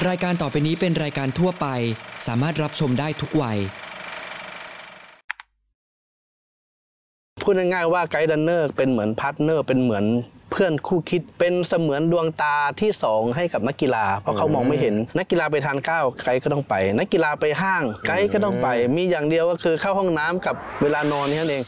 รายการต่อไปนี้เป็นรายการทั่วไปสามารถรับชมได้ทุกวัยพูดง่ายๆว่าไกด์รันเนอร์เป็นเหมือนพาร์ทเนอร์เป็นเหมือนเพื่อนคู่คิดเป็นเสมือนดวงตาที่2ให้กับนักกีฬาเพราะเขามองไม่เห็นนักกีฬาไปทานข้าวไกด์ก็ต้องไปนักกีฬาไปห้างไกด์ก็ต้องไปมีอย่างเดียวก็คือเข้าห้องน้ำกับเวลานอนนี่นั่นเอง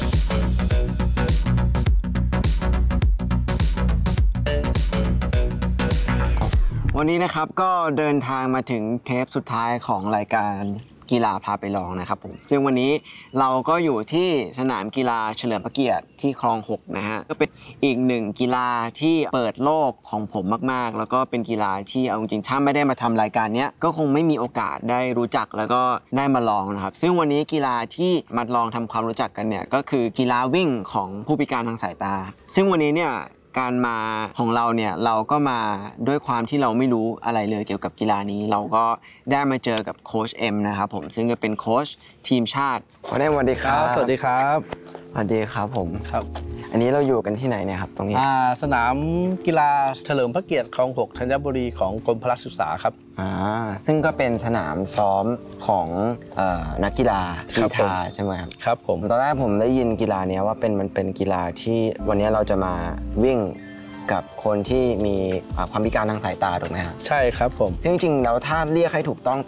วันนี้นะครับก็เดินทางมาถึงเทปสุดท้ายของรายการกีฬาพาไปลองนะครับผมซึ่งวันนี้เราก็อยู่ที่สนามกีฬาเฉลิมพระเกียรติที่คลอง 6นะฮะก็เป็นอีกหนึ่งกีฬาที่เปิดโลกของผมมากๆแล้วก็เป็นกีฬาที่เอาจริงๆถ้าไม่ได้มาทำรายการนี้ก็คงไม่มีโอกาสได้รู้จักแล้วก็ได้มาลองนะครับซึ่งวันนี้กีฬาที่มาลองทำความรู้จักกันเนี่ยก็คือกีฬาวิ่งของผู้พิการทางสายตาซึ่งวันนี้เนี่ยการมาของเราเนี่ยเราก็มาด้วยความที่เราไม่รู้อะไรเลยเกี่ยวกับกีฬานี้เราก็ได้มาเจอกับโค้ชเอ็มนะครับผมซึ่งก็เป็นโค้ชทีมชาติสวัสดีครับสวัสดีครับสวัสดีครับผมครับอันนี้เราอยู่กันที่ไหนเนี่ยครับตรงนี้สนามกีฬาเฉลิมพระเกียรติคลอง 6ธัญบุรีของกรมพละศึกษาครับซึ่งก็เป็นสนามซ้อมของนักกีฬากีฬาใช่ไหมครับครับผมตอนแรกผมได้ยินกีฬานี้ว่ามันเป็นกีฬาที่วันนี้เราจะมาวิ่งกับคนที่มีความพิการทางสายตาถูกไหมครับใช่ครับผมซึ่งจริงๆแล้วถ้าเรียกให้ถูกต้อง